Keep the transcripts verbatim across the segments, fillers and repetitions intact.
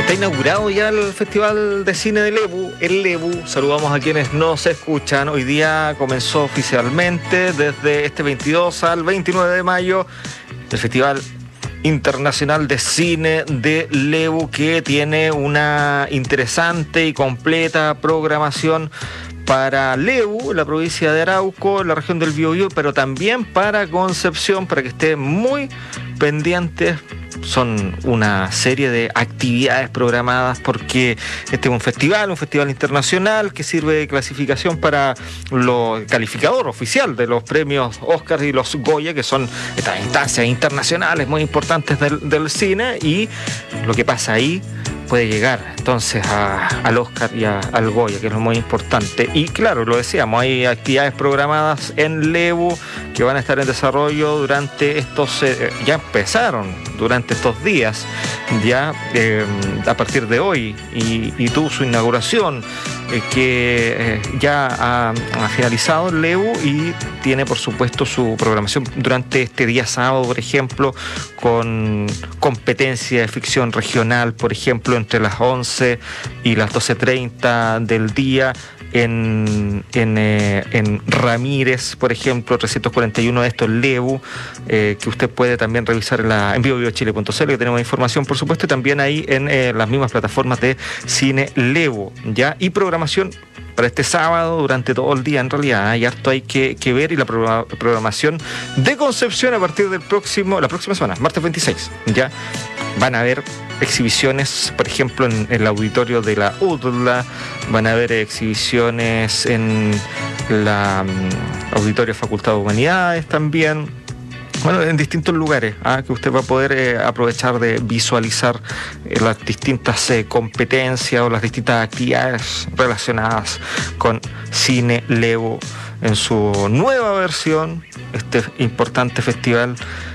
Está inaugurado ya el Festival de Cine de Lebu, el Lebu. Saludamos a quienes nos escuchan. Hoy día comenzó oficialmente desde este veintidós al veintinueve de mayo el Festival Internacional de Cine de Lebu, que tiene una interesante y completa programación para Lebu, la provincia de Arauco, la región del Biobío, pero también para Concepción, para que estén muy pendientes. Son una serie de actividades programadas porque este es un festival, un festival internacional que sirve de clasificación para lo calificador oficial de los premios Oscar y los Goya, que son estas instancias internacionales muy importantes del, del cine, y lo que pasa ahí puede llegar entonces a, al Oscar y a, al Goya, que es lo muy importante. Y claro, lo decíamos, hay actividades programadas en Lebu que van a estar en desarrollo durante estos, eh, ya empezaron durante estos días, ya eh, a partir de hoy, y, y tuvo su inauguración, eh, que eh, ya ha, ha finalizado en Lebu, y tiene por supuesto su programación durante este día sábado, por ejemplo, con competencia de ficción regional, por ejemplo, entre las once y las doce treinta del día en, en, eh, en Ramírez, por ejemplo, trescientos cuarenta y uno de estos Lebu, eh, que usted puede también revisar en, la, en biobiochile punto c l, que tenemos información, por supuesto, y también ahí en eh, las mismas plataformas de Cine Lebu, ¿ya? Y programación para este sábado durante todo el día. En realidad hay harto hay que, que ver, y la programación de Concepción a partir del próximo, la próxima semana, martes veintiséis, ya van a haber exhibiciones, por ejemplo, en, en el auditorio de la U D L A, van a haber exhibiciones en la um, auditorio Facultad de Humanidades también. Bueno, en distintos lugares, ¿ah? que usted va a poder eh, aprovechar de visualizar eh, las distintas eh, competencias o las distintas actividades relacionadas con Cine Lebu en su nueva versión, este importante festival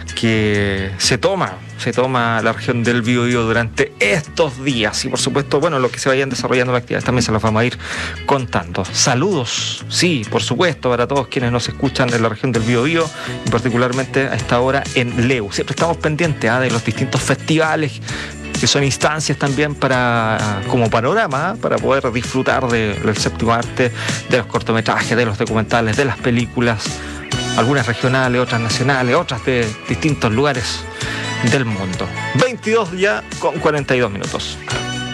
que se toma, se toma la región del Biobío durante estos días, y por supuesto, bueno, lo que se vayan desarrollando las actividades también se las vamos a ir contando. Saludos, sí, por supuesto, para todos quienes nos escuchan en la región del Biobío, y particularmente a esta hora en Lebu. Siempre estamos pendientes ¿eh? de los distintos festivales, que son instancias también para como panorama, ¿eh? para poder disfrutar de, del séptimo arte, de los cortometrajes, de los documentales, de las películas, algunas regionales, otras nacionales, otras de distintos lugares del mundo. veintidós ya con cuarenta y dos minutos.